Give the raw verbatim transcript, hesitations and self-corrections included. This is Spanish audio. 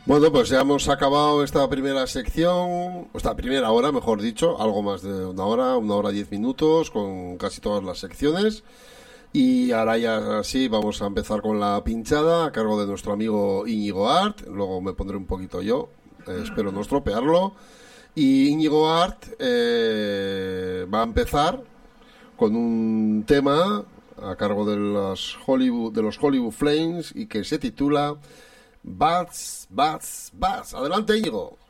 Bueno, pues ya hemos acabado esta primera sección, esta primera hora, mejor dicho, algo más de una hora, una hora diez minutos, con casi todas las secciones. Y ahora ya sí, vamos a empezar con la pinchada a cargo de nuestro amigo Íñigo Art. Luego me pondré un poquito yo, eh, espero no estropearlo. Y Íñigo Art eh, va a empezar con un tema a cargo de los Hollywood, de los Hollywood Flames y que se titula Bats, Bats, Bats. Adelante, Íñigo.